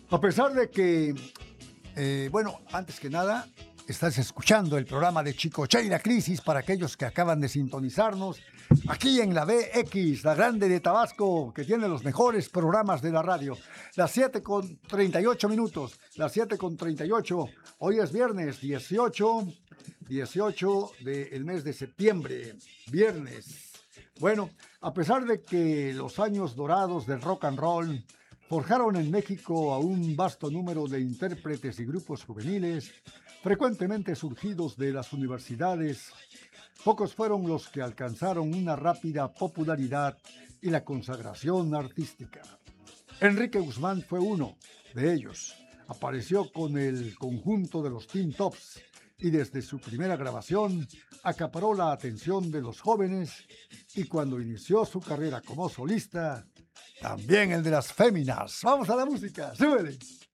A pesar de que, antes que nada, estás escuchando el programa de Chicoche y la Crisis para aquellos que acaban de sintonizarnos aquí en la BX, la Grande de Tabasco, que tiene los mejores programas de la radio. Las 7:38 minutos, las 7:38. Hoy es viernes 18 del mes de septiembre, viernes. Bueno, a pesar de que los años dorados del rock and roll forjaron en México a un vasto número de intérpretes y grupos juveniles, frecuentemente surgidos de las universidades, pocos fueron los que alcanzaron una rápida popularidad y la consagración artística. Enrique Guzmán fue uno de ellos. Apareció con el conjunto de los Teen Tops y desde su primera grabación acaparó la atención de los jóvenes, y cuando inició su carrera como solista, también el de las féminas. Vamos a la música, súbele.